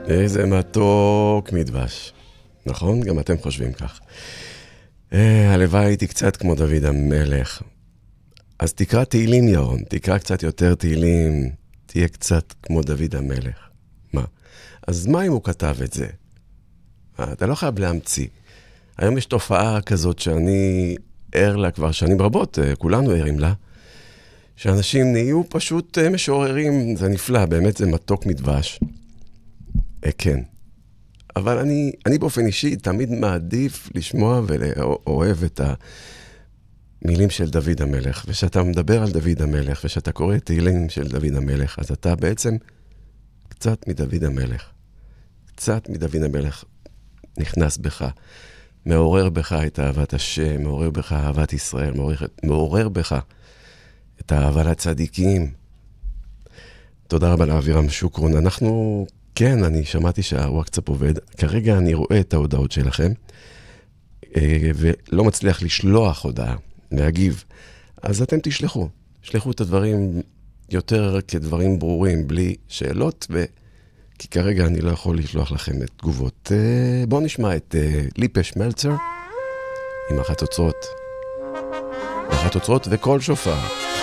איזה מתוק מדבש. נכון? גם אתם חושבים כך. הלוואי הייתי קצת כמו דוד המלך. אז תקרא תהילים, ירון. תקרא קצת יותר תהילים. תהיה קצת כמו דוד המלך. מה? אז מה אם הוא כתב את זה? אתה לא חייב להמציא. היום יש תופעה כזאת שאני ער לה כבר שנים רבות, כולנו ערים לה, שאנשים נהיו פשוט משוררים, זה נפלא, באמת זה מתוק מדבש. כן. אבל אני באופן אישי תמיד מעדיף לשמוע ולאוהב את המילים של דוד המלך. ושאתה מדבר על דוד המלך, ושאתה קורא תהילים של דוד המלך, אז אתה בעצם קצת מדוד המלך. קצת מדוד המלך נכנס בך. מעורר בך את אהבת השם, מעורר בך אהבת ישראל, מעורר בך את האהבה לצדיקים. תודה רבה לאבירם שוקרון. כן, אני שמעתי שהוואטסאפ עובד. כרגע אני רואה את ההודעות שלכם, ולא מצליח לשלוח הודעה, להגיב. אז אתם תשלחו את הדברים יותר כדברים ברורים, בלי שאלות, כי כרגע אני לא יכול לשלוח לכם את תגובות. בואו נשמע את ליפש מלצר עם החצוצרות. החצוצרות וכל שופר.